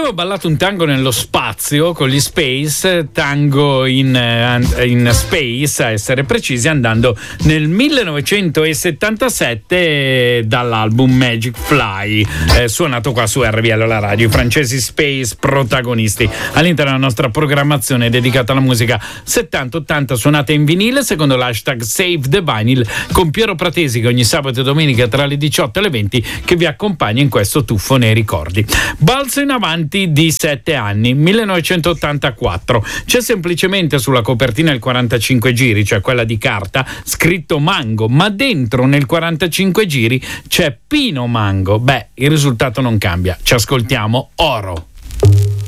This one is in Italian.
Avevo ballato un tango nello spazio con gli Space, tango in space a essere precisi, andando nel 1977 dall'album Magic Fly, suonato qua su RVL la radio. I francesi Space protagonisti all'interno della nostra programmazione dedicata alla musica 70-80 suonata in vinile secondo l'hashtag Save the Vinyl, con Piero Pratesi che ogni sabato e domenica tra le 18 e le 20 che vi accompagna in questo tuffo nei ricordi. Balzo in avanti di 7 anni, 1984. C'è semplicemente sulla copertina il 45 giri, cioè quella di carta, scritto Mango, ma dentro nel 45 giri c'è Pino Mango. Beh, il risultato non cambia. Ci ascoltiamo Oro.